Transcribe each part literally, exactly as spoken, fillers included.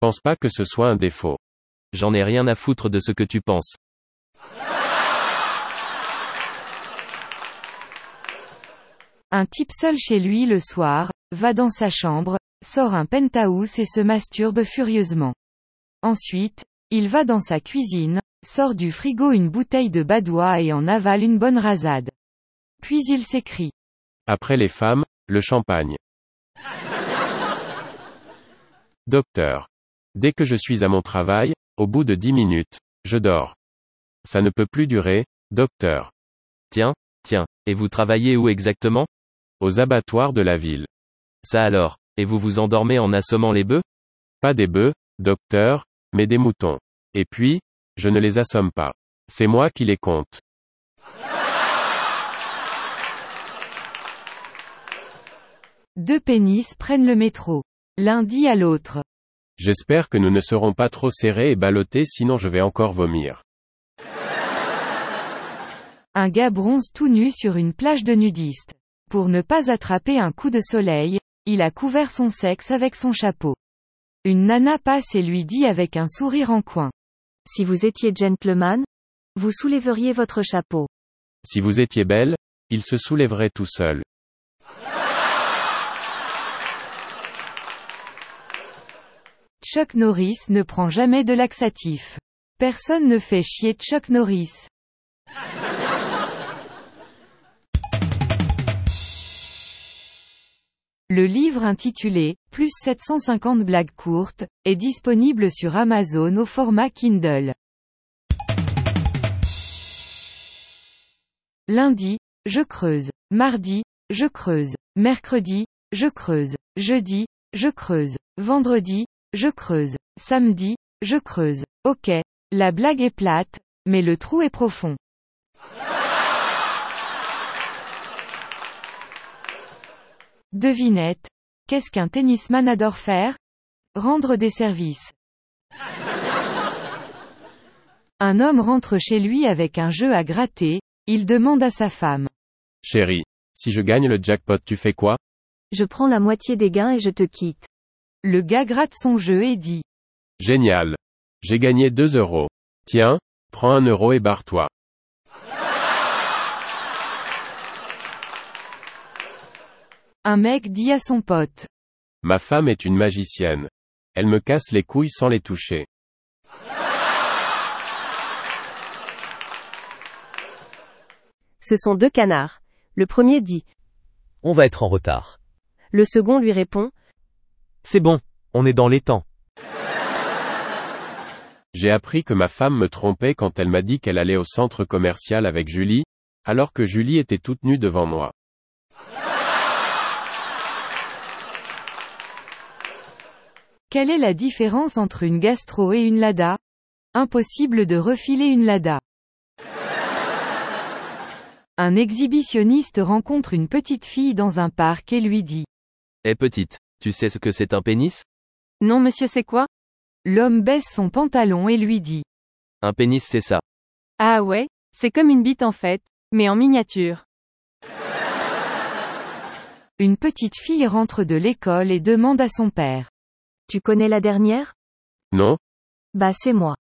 Pense pas que ce soit un défaut. J'en ai rien à foutre de ce que tu penses. Un type seul chez lui le soir, va dans sa chambre, sort un penthouse et se masturbe furieusement. Ensuite, il va dans sa cuisine, sort du frigo une bouteille de badois et en avale une bonne rasade. Puis il s'écrie. Après les femmes, le champagne. Docteur. Dès que je suis à mon travail, au bout de dix minutes, je dors. Ça ne peut plus durer, docteur. Tiens, tiens, et vous travaillez où exactement? Aux abattoirs de la ville. Ça alors, et vous vous endormez en assommant les bœufs? Pas des bœufs, docteur, mais des moutons. Et puis, je ne les assomme pas. C'est moi qui les compte. Deux pénis prennent le métro. L'un dit à l'autre. J'espère que nous ne serons pas trop serrés et ballottés sinon je vais encore vomir. Un gars bronze tout nu sur une plage de nudistes. Pour ne pas attraper un coup de soleil, il a couvert son sexe avec son chapeau. Une nana passe et lui dit avec un sourire en coin. Si vous étiez gentleman, vous soulèveriez votre chapeau. Si vous étiez belle, il se soulèverait tout seul. Chuck Norris ne prend jamais de laxatif. Personne ne fait chier Chuck Norris. Le livre intitulé « Plus sept cent cinquante blagues courtes » est disponible sur Amazon au format Kindle. Lundi, je creuse. Mardi, je creuse. Mercredi, je creuse. Jeudi, je creuse. Vendredi, je creuse. Samedi, je creuse. Ok, la blague est plate, mais le trou est profond. Devinette. Qu'est-ce qu'un tennisman adore faire? Rendre des services. Un homme rentre chez lui avec un jeu à gratter, il demande à sa femme. Chérie, si je gagne le jackpot tu fais quoi? Je prends la moitié des gains et je te quitte. Le gars gratte son jeu et dit. Génial. J'ai gagné deux euros. Tiens, prends un euro et barre-toi. Un mec dit à son pote. Ma femme est une magicienne. Elle me casse les couilles sans les toucher. Ce sont deux canards. Le premier dit. On va être en retard. Le second lui répond. C'est bon, on est dans les temps. J'ai appris que ma femme me trompait quand elle m'a dit qu'elle allait au centre commercial avec Julie, alors que Julie était toute nue devant moi. Quelle est la différence entre une gastro et une lada? Impossible de refiler une lada. Un exhibitionniste rencontre une petite fille dans un parc et lui dit. Eh petite, tu sais ce que c'est un pénis? Non monsieur c'est quoi? L'homme baisse son pantalon et lui dit. Un pénis c'est ça. Ah ouais, c'est comme une bite en fait, mais en miniature. Une petite fille rentre de l'école et demande à son père. Tu connais la dernière? Non? Bah c'est moi.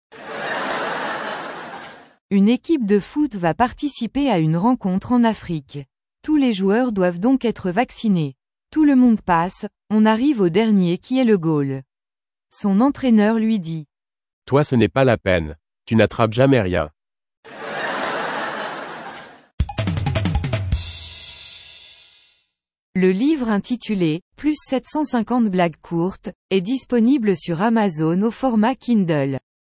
Une équipe de foot va participer à une rencontre en Afrique. Tous les joueurs doivent donc être vaccinés. Tout le monde passe, on arrive au dernier qui est le goal. Son entraîneur lui dit. Toi ce n'est pas la peine. Tu n'attrapes jamais rien. Le livre intitulé « Plus sept cent cinquante blagues courtes » est disponible sur Amazon au format Kindle.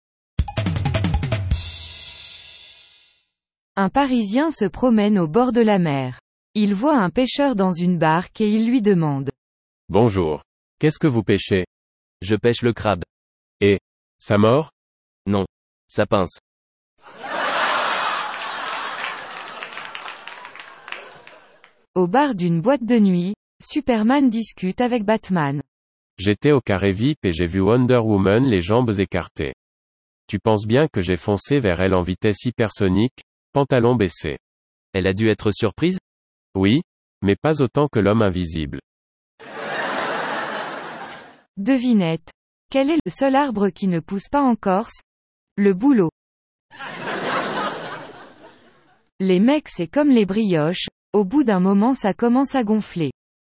Un Parisien se promène au bord de la mer. Il voit un pêcheur dans une barque et il lui demande. Bonjour. Qu'est-ce que vous pêchez? Je pêche le crabe. Et, ça mord? Non. Ça pince. Au bar d'une boîte de nuit, Superman discute avec Batman. J'étais au carré V I P et j'ai vu Wonder Woman les jambes écartées. Tu penses bien que j'ai foncé vers elle en vitesse hypersonique, pantalon baissé. Elle a dû être surprise? Oui, mais pas autant que l'homme invisible. Devinette. Quel est le seul arbre qui ne pousse pas en Corse? Le bouleau. Les mecs, c'est comme les brioches, au bout d'un moment ça commence à gonfler.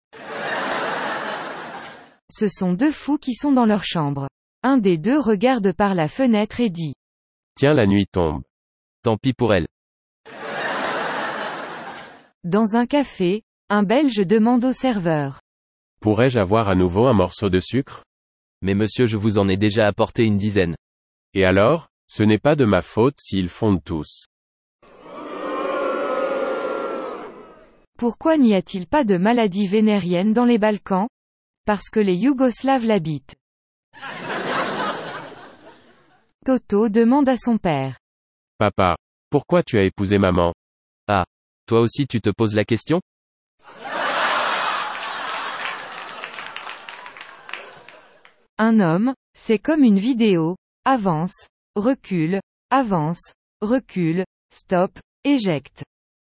Ce sont deux fous qui sont dans leur chambre. Un des deux regarde par la fenêtre et dit: Tiens, la nuit tombe. Tant pis pour elle. Dans un café, un Belge demande au serveur: Pourrais-je avoir à nouveau un morceau de sucre? Mais monsieur, je vous en ai déjà apporté une dizaine. Et alors, ce n'est pas de ma faute s'ils fondent tous. Pourquoi n'y a-t-il pas de maladie vénérienne dans les Balkans? Parce que les Yougoslaves l'habitent. Toto demande à son père: Papa, pourquoi tu as épousé maman? Ah. Toi aussi tu te poses la question? Un homme, c'est comme une vidéo: avance, recule, avance, recule, stop, éjecte.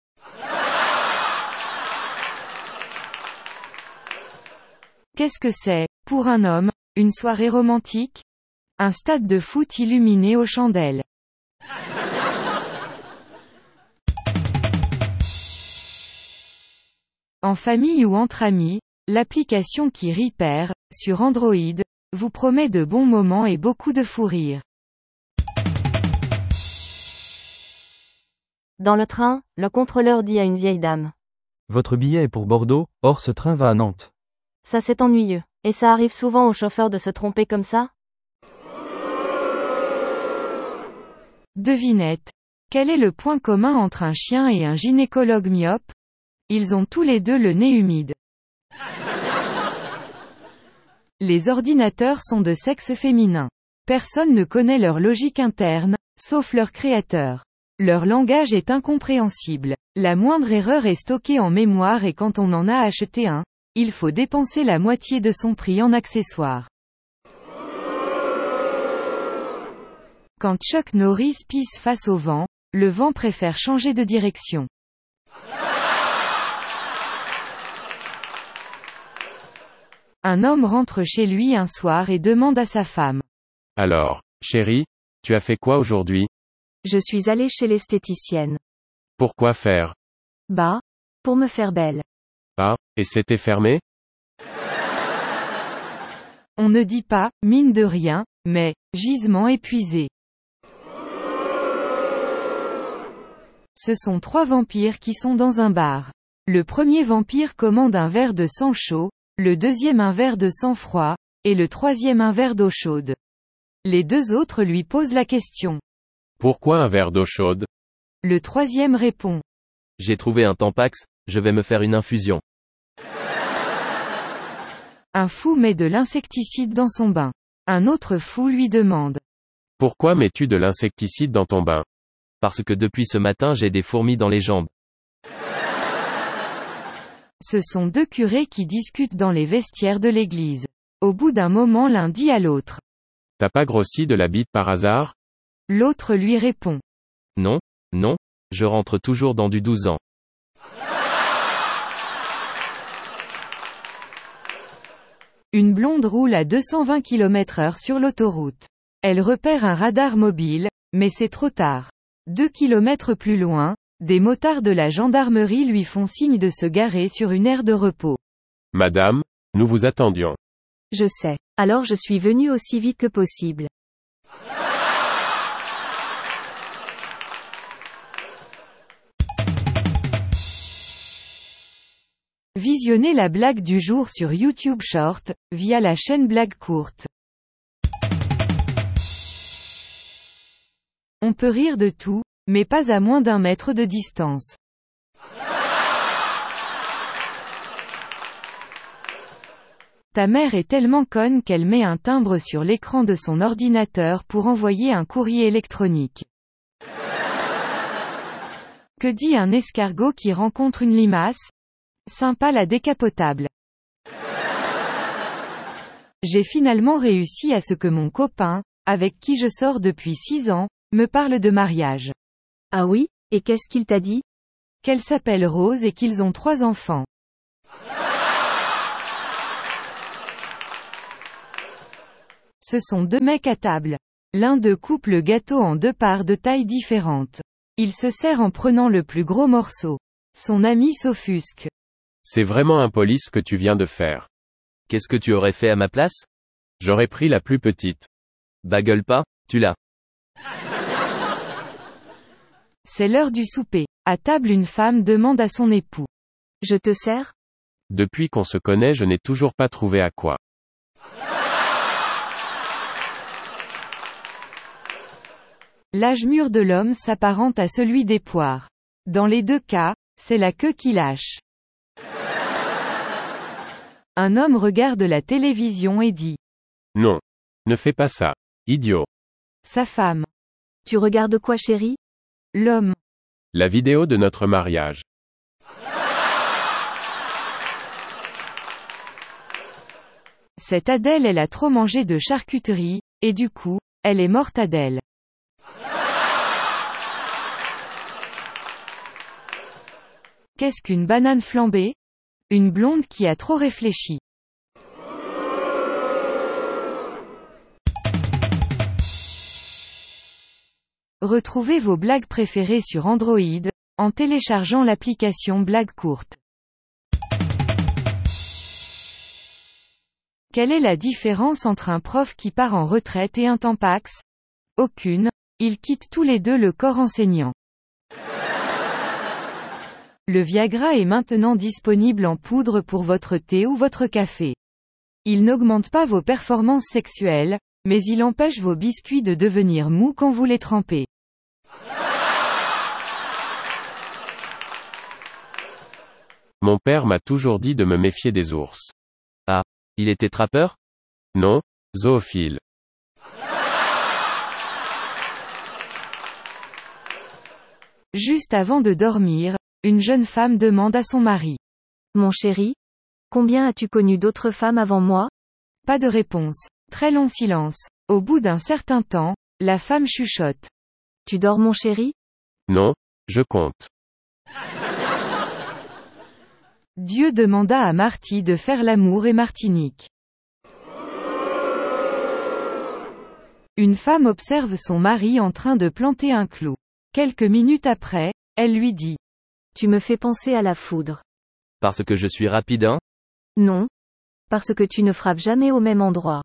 Qu'est-ce que c'est, pour un homme, une soirée romantique? Un stade de foot illuminé aux chandelles. En famille ou entre amis, l'application qui Repair, sur Android, vous promet de bons moments et beaucoup de fou rire. Dans le train, le contrôleur dit à une vieille dame: Votre billet est pour Bordeaux, or ce train va à Nantes. Ça c'est ennuyeux. Et ça arrive souvent aux chauffeurs de se tromper comme ça? Devinette. Quel est le point commun entre un chien et un gynécologue myope? Ils ont tous les deux le nez humide. Les ordinateurs sont de sexe féminin. Personne ne connaît leur logique interne, sauf leur créateur. Leur langage est incompréhensible. La moindre erreur est stockée en mémoire et quand on en a acheté un, il faut dépenser la moitié de son prix en accessoires. Quand Chuck Norris pisse face au vent, le vent préfère changer de direction. Un homme rentre chez lui un soir et demande à sa femme: Alors, chérie, tu as fait quoi aujourd'hui? Je suis allée chez l'esthéticienne. Pourquoi faire? Bah, pour me faire belle. Ah, et c'était fermé? On ne dit pas, mine de rien, mais, gisement épuisé. Ce sont trois vampires qui sont dans un bar. Le premier vampire commande un verre de sang chaud, le deuxième un verre de sang froid, et le troisième un verre d'eau chaude. Les deux autres lui posent la question: Pourquoi un verre d'eau chaude? Le troisième répond: J'ai trouvé un Tampax, je vais me faire une infusion. Un fou met de l'insecticide dans son bain. Un autre fou lui demande: Pourquoi mets-tu de l'insecticide dans ton bain? Parce que depuis ce matin j'ai des fourmis dans les jambes. Ce sont deux curés qui discutent dans les vestiaires de l'église. Au bout d'un moment, l'un dit à l'autre: T'as pas grossi de la bite par hasard? L'autre lui répond: Non, non, je rentre toujours dans du douze ans. Une blonde roule à deux cent vingt kilomètres heure sur l'autoroute. Elle repère un radar mobile, mais c'est trop tard. Deux kilomètres plus loin, des motards de la gendarmerie lui font signe de se garer sur une aire de repos. Madame, nous vous attendions. Je sais. Alors je suis venue aussi vite que possible. Visionnez la blague du jour sur YouTube Short, via la chaîne Blague Courte. On peut rire de tout, mais pas à moins d'un mètre de distance. Ta mère est tellement conne qu'elle met un timbre sur l'écran de son ordinateur pour envoyer un courrier électronique. Que dit un escargot qui rencontre une limace? Sympa la décapotable. J'ai finalement réussi à ce que mon copain, avec qui je sors depuis six ans, me parle de mariage. Ah oui? Et qu'est-ce qu'il t'a dit? Qu'elle s'appelle Rose et qu'ils ont trois enfants. Ce sont deux mecs à table. L'un d'eux coupe le gâteau en deux parts de taille différentes. Il se sert en prenant le plus gros morceau. Son ami s'offusque. C'est vraiment impoli ce que tu viens de faire. Qu'est-ce que tu aurais fait à ma place? J'aurais pris la plus petite. Bah gueule pas, tu l'as. C'est l'heure du souper. À table, une femme demande à son époux. Je te sers? Depuis qu'on se connaît, je n'ai toujours pas trouvé à quoi. L'âge mûr de l'homme s'apparente à celui des poires. Dans les deux cas, c'est la queue qui lâche. Un homme regarde la télévision et dit. Non. Ne fais pas ça. Idiot. Sa femme. Tu regardes quoi, chérie? L'homme. La vidéo de notre mariage. Cette Adèle, elle a trop mangé de charcuterie, et du coup, elle est morte Adèle. Qu'est-ce qu'une banane flambée? Une blonde qui a trop réfléchi. Retrouvez vos blagues préférées sur Android, en téléchargeant l'application Blagues courtes. Quelle est la différence entre un prof qui part en retraite et un tampax? Aucune, ils quittent tous les deux le corps enseignant. Le Viagra est maintenant disponible en poudre pour votre thé ou votre café. Il n'augmente pas vos performances sexuelles, mais il empêche vos biscuits de devenir mous quand vous les trempez. Mon père m'a toujours dit de me méfier des ours. Ah, il était trappeur? Non, zoophile. Juste avant de dormir, une jeune femme demande à son mari. Mon chéri? Combien as-tu connu d'autres femmes avant moi? Pas de réponse. Très long silence. Au bout d'un certain temps, la femme chuchote. Tu dors, mon chéri? Non, je compte. Dieu demanda à Marty de faire l'amour et Martinique. Une femme observe son mari en train de planter un clou. Quelques minutes après, elle lui dit. Tu me fais penser à la foudre. Parce que je suis rapide, hein? Non. Parce que tu ne frappes jamais au même endroit.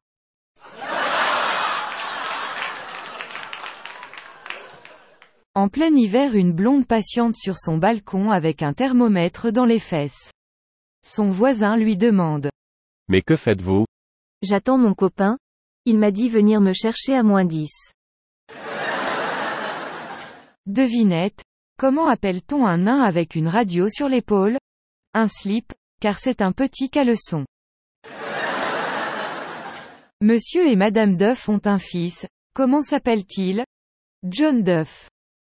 En plein hiver, une blonde patiente sur son balcon avec un thermomètre dans les fesses. Son voisin lui demande. Mais que faites-vous? J'attends mon copain. Il m'a dit venir me chercher à moins dix. Devinette. Comment appelle-t-on un nain avec une radio sur l'épaule? Un slip, car c'est un petit caleçon. Monsieur et Madame Duff ont un fils. Comment s'appelle-t-il? John Duff.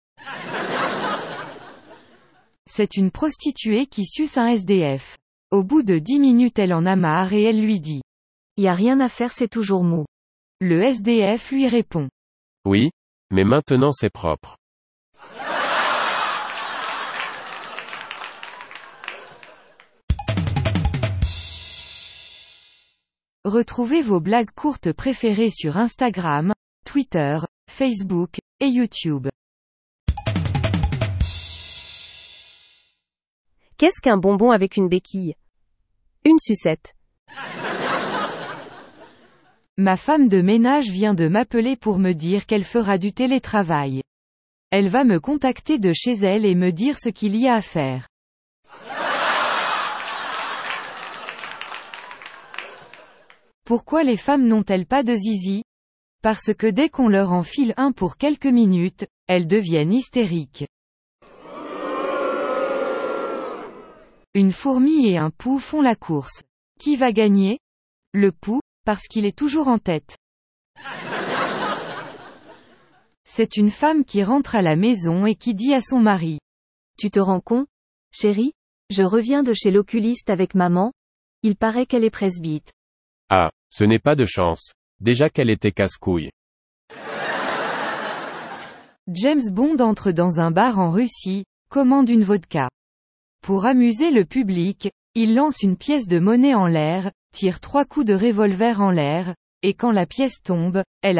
C'est une prostituée qui suce un S D F. Au bout de dix minutes, elle en a marre et elle lui dit. Y a rien à faire, c'est toujours mou. Le S D F lui répond. Oui, mais maintenant c'est propre. Retrouvez vos blagues courtes préférées sur Instagram, Twitter, Facebook, et YouTube. Qu'est-ce qu'un bonbon avec une béquille? Une sucette. Ma femme de ménage vient de m'appeler pour me dire qu'elle fera du télétravail. Elle va me contacter de chez elle et me dire ce qu'il y a à faire. Pourquoi les femmes n'ont-elles pas de zizi? Parce que dès qu'on leur en file un pour quelques minutes, elles deviennent hystériques. Une fourmi et un pou font la course. Qui va gagner? Le pou, parce qu'il est toujours en tête. C'est une femme qui rentre à la maison et qui dit à son mari. Tu te rends compte? Chérie? Je reviens de chez l'oculiste avec maman. Il paraît qu'elle est presbyte. Ah, ce n'est pas de chance. Déjà qu'elle était casse-couille. James Bond entre dans un bar en Russie, commande une vodka. Pour amuser le public, il lance une pièce de monnaie en l'air, tire trois coups de revolver en l'air, et quand la pièce tombe, elle